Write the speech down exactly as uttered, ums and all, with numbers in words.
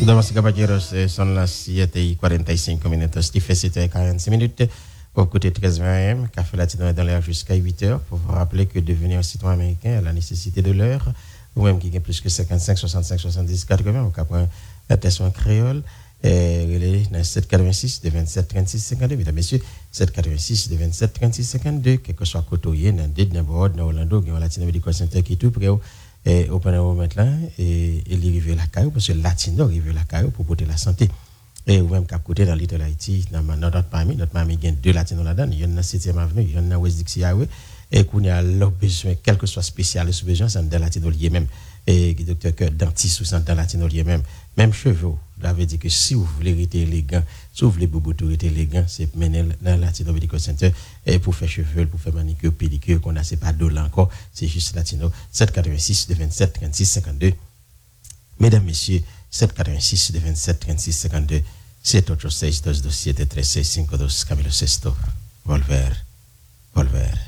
Damas y caballeros, son las siete y cuarenta y cinco minutos. Il fait sept heures quarante-six minutes pour côté treize vingt A M. Café Latino est dans l'air jusqu'à huit heures pour vous rappeler que devenir un citoyen américain a la nécessité de l'heure. Ou même qui a plus que cinquante-cinq, soixante-cinq, soixante-dix, quatre-vingts, ou qui apprend la test en créole. Et dans sept quatre-vingt-six de vingt-sept trente-six cinquante-deux. Mesdames, messieurs, sept quatre-vingt-six de vingt-sept trente-six cinquante-deux. Quel que soit côté, dans Dede, dans Bord, dans Orlando, dans Latino Medical Center qui est tout près. Et au pendant moment là et il arrive la caillou parce que latino arrive la caillou pour porter la santé et ou même cap côté dans Little Haiti dans notre parmi notre parmi gain deux latinos là-dedans il y en a septième avenue il y en a West Dixie Highway et qu'on a leur besoin quel que soit spécialiste besoin c'est dans latino lié même et docteur cœur dentiste ou dans latino lié même même cheveux ça veut dire que si vous voulez rester élégant si vous voulez bouboutou rester élégant c'est mener dans Latino Medical Center et pour faire cheveux pour faire manicure pédicure qu'on a c'est pas dollar encore c'est juste Latino sept quatre-vingt-six de vingt-sept trente-six cinquante-deux. Mesdames messieurs sept quatre-vingt-six de vingt-sept trente-six cinquante-deux c'est autre seis dos dos siete tres seis cinco dos Camilo Sesto Volver Volver